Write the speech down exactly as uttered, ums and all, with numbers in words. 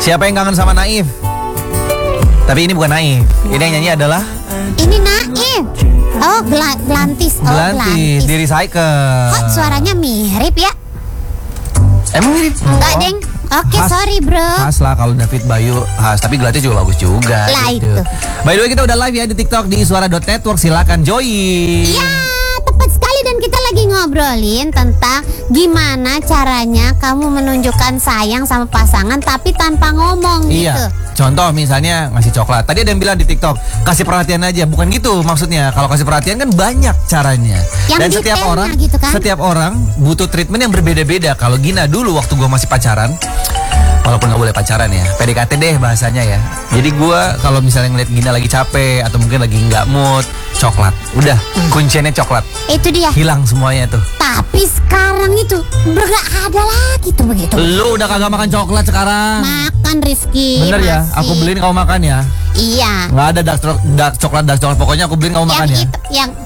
Siapa yang kangen sama Naif? Tapi ini bukan Naif. Ini yang nyanyi adalah Ini Naif. Oh, gla- Glantis. Oh, Glantis, di Recycle. Kok suaranya mirip ya? Emang mirip? Enggak, Deng. Oke, Khas. sorry bro. Khas lah kalau David Bayu khas, tapi Glantis juga bagus juga. Lah, gitu. itu. By the way, kita udah live ya di TikTok di suara dot network. Silakan join. Ya, tepat sekali, dan kita lagi ngobrolin tentang gimana caranya kamu menunjukkan sayang sama pasangan tapi tanpa ngomong Iya. gitu. Contoh misalnya ngasih coklat. Tadi ada yang bilang di TikTok, kasih perhatian aja. Bukan gitu maksudnya. Kalau kasih perhatian kan banyak caranya. Yang Dan setiap detailnya orang gitu kan? setiap orang butuh treatment yang berbeda-beda. Kalau Gina dulu waktu gue masih pacaran, walaupun gak boleh pacaran ya, P D K T deh bahasanya ya. Jadi gue kalau misalnya ngeliat Gina lagi capek atau mungkin lagi nggak mood, coklat. Udah, kuncinya coklat. Itu dia. Hilang semuanya tuh. Tapi sekarang itu nggak ada lagi tuh begitu. Lu udah kagak makan coklat sekarang. Makan, Rizky. Bener ya, masih. aku beliin kamu makan ya. Iya. Nggak ada dark, dark coklat, dark coklat. Pokoknya aku beliin kamu makan Yang ya. itu, yang